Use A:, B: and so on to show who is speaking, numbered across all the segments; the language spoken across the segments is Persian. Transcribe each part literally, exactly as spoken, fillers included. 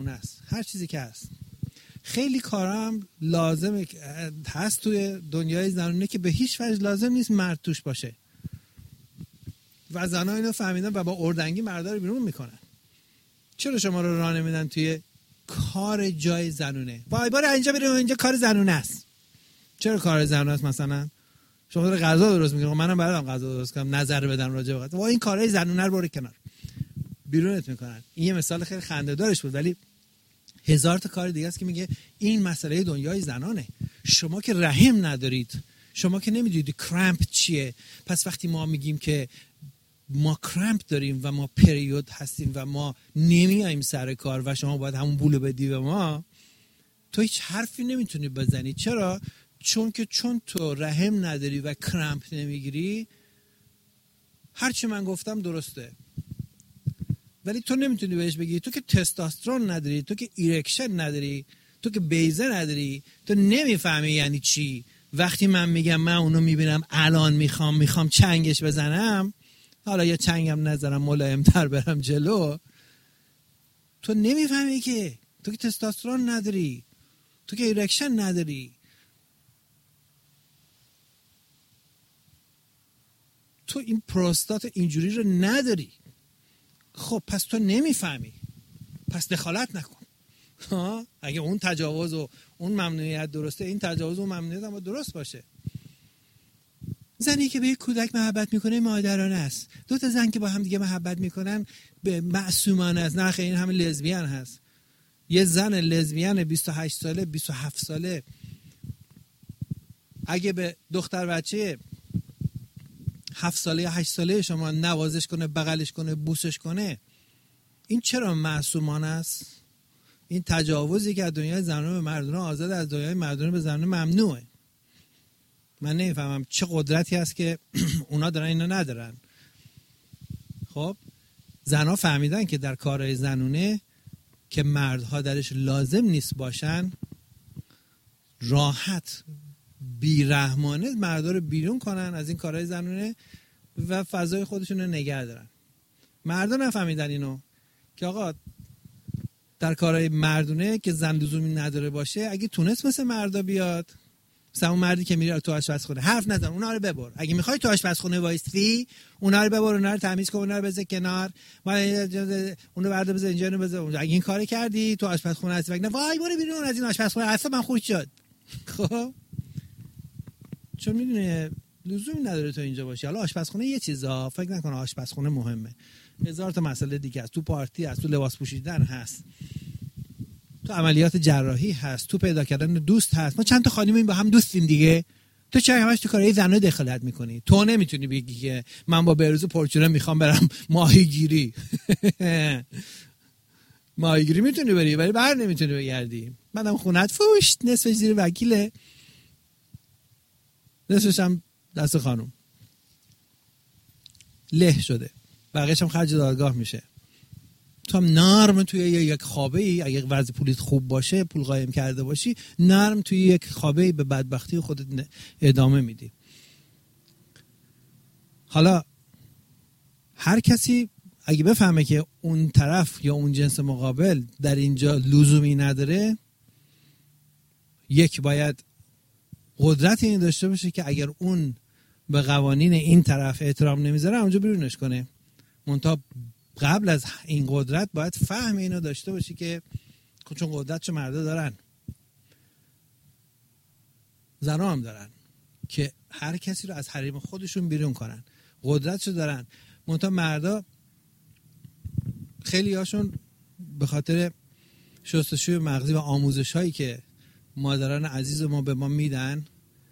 A: است، هر چیزی که هست. خیلی کارا هم لازمه هست توی دنیای زنونه که به هیچ وجه لازم نیست مرد توش باشه و زنها اینو فهمیدن و با اردنگی مردا رو بیرون میکنن. چرا شما رو راه نمیدن توی کار جای زنونه؟ وای باره اینجا بریم اینجا کار زنونه است. چرا کار زنونه است؟ مثلا شما داره غذا درست میکنید، منم بلدم غذا درست کنم، نظر بدم راجع به غذا. وای این کارهای زنونه رو برو کنار، بیرونت میکنن. این یه مثال خیلی خنده دارش بود، ولی هزار تا کار دیگه است که میگه این مسئله دنیای زنانه. شما که رحم ندارید، شما که نمیدونید کرامپ چیه، پس وقتی ما میگیم که ما کرامپ داریم و ما پریود هستیم و ما نمیاییم سر کار و شما باید همون بولو بدی به ما، تو هیچ حرفی نمیتونی بزنی. چرا؟ چون که چون تو رحم نداری و کرامپ نمیگیری، هرچی من گفتم درسته، ولی تو نمیتونی بهش بگی. تو که تستوسترون نداری، تو که ایرکشن نداری، تو که بیزه نداری، تو نمیفهمی یعنی چی. وقتی من میگم من اونو میبینم الان میخوام میخوام چنگش بزنم، حالا یا چنگم نزنم ملایم‌تر برم جلو، تو نمیفهمی که تو که تستوسترون نداری، تو که ایرکشن نداری، تو این پروستات اینجوری رو نداری. خب پس تو نمیفهمی، پس دخالت نکن. ها اگه اون تجاوز و اون ممنوعیت درسته، این تجاوز و ممنوعیت هم درست باشه. زنی که به یک کودک محبت میکنه مادرانه است. دو تا زن که با هم دیگه محبت میکنن به معصومانه است. نه خیلی این همه لزبیان هست. یه زن لزبیان بیست و هشت ساله بیست و هفت ساله اگه به دختر بچه هفت ساله یا هشت ساله شما نوازش کنه، بغلش کنه، بوسش کنه، این چرا معصومانه است؟ این تجاوزی که از دنیای زنانه به مردانه آزاد، از دنیای مردانه به زنانه ممنوعه. من نمیفهمم چه قدرتی هست که اونا دارن اینا ندارن. خب زنها فهمیدن که در کارهای زنونه که مردها درش لازم نیست باشن، راحت بیرحمانه مردها رو بیرون کنن از این کارهای زنونه و فضای خودشون رو نگه دارن. مردا نفهمیدن اینو که آقا در کارهای مردونه که زن لزومی نداره باشه، اگه تونست مثل مردا بیاد، مثلا اون مردی که میره تو آشپزخونه حرف نزن، اونا رو ببر. اگه میخوای تو آشپزخونه وایسی، اونا رو ببر، اونا رو تمیز کن، اونا رو بذار کنار، ما اونو بردا بذار اینجا، اینو بذار اونجا. اگه این کارو کردی تو آشپزخونه هستی، نه وای برو بیرون از این آشپزخونه، اصلا من خوش شد. خب چون میدونه لزومی نداره تو اینجا باشی. حالا آشپزخونه یه چیزا، فکر نکن آشپزخونه مهمه. هزار تا مسئله دیگه است. تو پارتی هست، تو لباس پوشیدن هست، تو عملیات جراحی هست، تو پیدا کردن دوست هست. ما چند تا خانیمیم با هم دوستیم دیگه. تو چرا همش تو کارهای زنانه دخالت میکنی؟ تو نمیتونی بگی که من با بهروز پرچونه میخوام برم ماهیگیری. ماهیگیری میتونی بری ولی بر نمیتونی بگردی. منم خونت فوشت، نصفش زیر وکیله، نصفش هم دست خانم له شده، بقیه‌ش هم خرج دادگاه میشه. تو هم نرم توی یک خوابه ای، اگه وضع پولیت خوب باشه، پول قایم کرده باشی، نرم توی یک خوابه ای به بدبختی خودت ادامه میدی. حالا هر کسی اگه بفهمه که اون طرف یا اون جنس مقابل در اینجا لزومی نداره، یک باید قدرت این داشته باشه که اگر اون به قوانین این طرف احترام نمیذاره اونجا بیرونش کنه. منتها قبل از این قدرت باید فهم اینو داشته باشی که چون قدرت چه مردا دارن، زنها هم دارن که هر کسی رو از حریم خودشون بیرون کنن، قدرتشو دارن. منتها مردا خیلی هاشون به خاطر شستشوی مغزی و آموزش هایی که مادران عزیز ما به ما میدن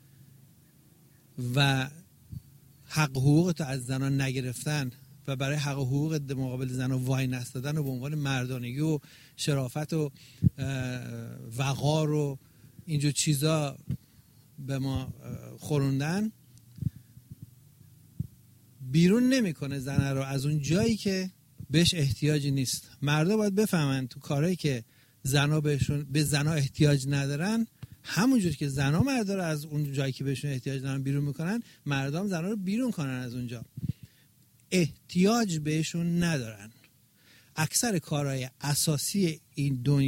A: و حق حقوقت از زنان نگرفتن و برای حق و حقوق مقابل زنان وای نستادن و به عنوان مردانگی و شرافت و وقار و اینجور چیزا به ما خوروندن، بیرون نمیکنه زنه رو از اون جایی که بهش احتیاجی نیست. مردا باید بفهمن تو کارهایی که زنا بهشون به زنا احتیاج ندارن، همونجوری که زنا مردا رو از اون جایی که بهشون احتیاج دارن بیرون میکنن، مردام زنا رو بیرون کنن از اونجا. احتیاج بهشون ندارن. اکثر کارهای اساسی این دنیا